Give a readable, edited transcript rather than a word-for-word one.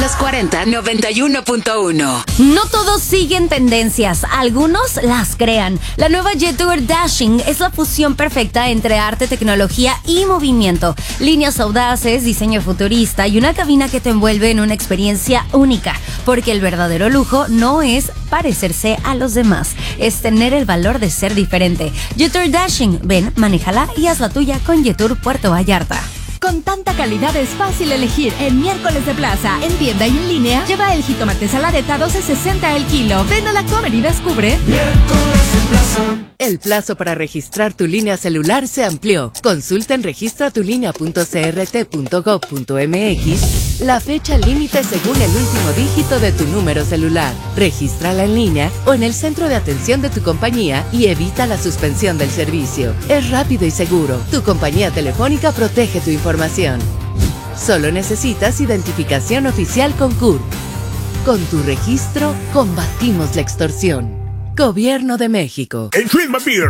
940 91.1. No todos siguen tendencias, algunos las crean. La nueva Jetour Dashing es la fusión perfecta entre arte, tecnología y movimiento. Líneas audaces, diseño futurista y una cabina que te envuelve en una experiencia única. Porque el verdadero lujo no es parecerse a los demás, es tener el valor de ser diferente. Jetour Dashing, ven, manéjala y haz la tuya con Jetour Puerto Vallarta. Con tanta calidad es fácil elegir en Miércoles de Plaza. En tienda y en línea, lleva el jitomate saladeta a 12.60 el kilo. Ven a la Comer y descubre Miércoles de Plaza. El plazo para registrar tu línea celular se amplió. Consulta en registratulinea.crt.gov.mx la fecha límite según el último dígito de tu número celular. Regístrala en línea o en el centro de atención de tu compañía y evita la suspensión del servicio. Es rápido y seguro. Tu compañía telefónica protege tu información. Solo necesitas identificación oficial con CURP. Con tu registro, combatimos la extorsión. Gobierno de México. En Trilma Beer